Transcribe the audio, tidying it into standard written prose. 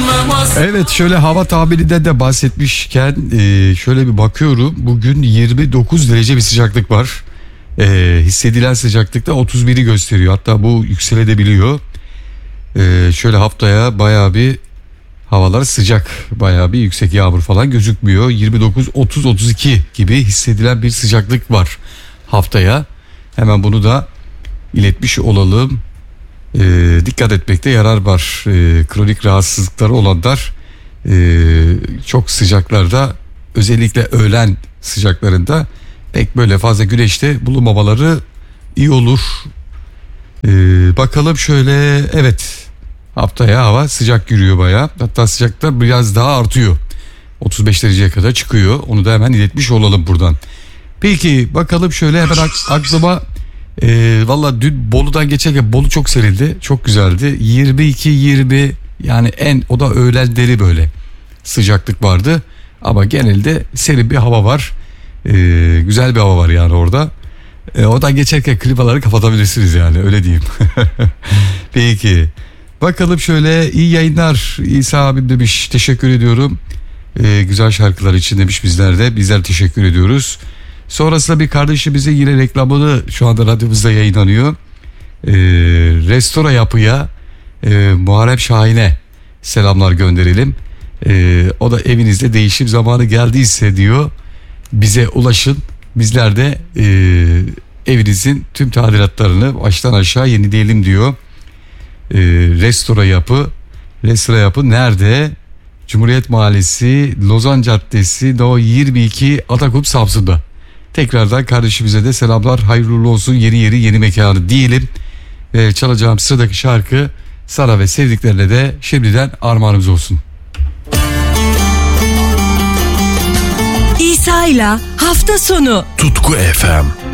Evet, şöyle hava tahmininden de bahsetmişken şöyle bir bakıyorum. Bugün 29 derece bir sıcaklık var. Hissedilen sıcaklıkta 31'i gösteriyor. Hatta bu yükselebiliyor. Şöyle haftaya bayağı bir havalar sıcak. Bayağı bir yüksek, yağmur falan gözükmüyor. 29, 30, 32 gibi hissedilen bir sıcaklık var haftaya. Hemen bunu da iletmiş olalım. Dikkat etmekte yarar var. Kronik rahatsızlıkları olanlar çok sıcaklarda, özellikle öğlen sıcaklarında pek böyle fazla güneşte bulunmamaları iyi olur. Bakalım şöyle, evet, haftaya hava sıcak yürüyor bayağı. Hatta sıcaklıklar biraz daha artıyor. 35 dereceye kadar çıkıyor. Onu da hemen iletmiş olalım buradan. Peki bakalım şöyle, hemen aklıma valla dün Bolu'dan geçerken, Bolu çok serildi, çok güzeldi. 22-20, yani o da öğlenleri böyle sıcaklık vardı. Ama genelde serin bir hava var. Güzel bir hava var yani orada. Oradan geçerken klimaları kapatabilirsiniz, yani öyle diyeyim. Peki bakalım şöyle, iyi yayınlar İsa abim demiş, teşekkür ediyorum. Güzel şarkılar için demiş, bizler teşekkür ediyoruz. Sonrasında bir kardeşimizin yine reklamını şu anda radyomuzda yayınlanıyor. Restore Yapı'ya Muharrem Şahin'e selamlar gönderelim. O da evinizde değişim zamanı geldiyse diyor, bize ulaşın. Bizler de evinizin tüm tadilatlarını baştan aşağı yenileyelim diyor. Restore Yapı nerede? Cumhuriyet Mahallesi, Lozan Caddesi, No 22, Atakum, Samsun'da. Tekrardan kardeşimize de selamlar, hayırlı uğurlu olsun, yeni yeri yeni mekanı diyelim. Çalacağım sıradaki şarkı sana ve sevdiklerine de şimdiden armağanımız olsun. İsa'yla hafta sonu. Tutku FM.